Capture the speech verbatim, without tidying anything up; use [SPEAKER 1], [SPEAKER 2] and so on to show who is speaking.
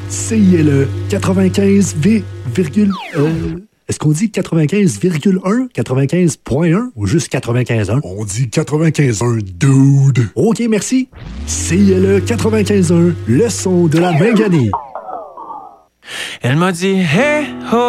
[SPEAKER 1] C I L E quatre-vingt-quinze, virgule, euh, est-ce qu'on dit quatre-vingt-quinze virgule un, quatre-vingt-quinze point un ou juste quatre-vingt-quinze point un?
[SPEAKER 2] On dit quatre-vingt-quinze point un, dude.
[SPEAKER 1] OK, merci. C I L E quatre-vingt-quinze point un, le son de la Mingani.
[SPEAKER 3] Elle m'a dit, hey, ho.